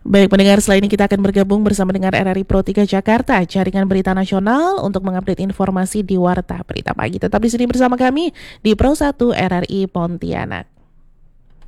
Baik pendengar, setelah ini kita akan bergabung bersama dengan RRI Pro 3 Jakarta, jaringan berita nasional untuk mengupdate informasi di Warta Berita Pagi. Tetap di sini bersama kami di Pro 1 RRI Pontianak.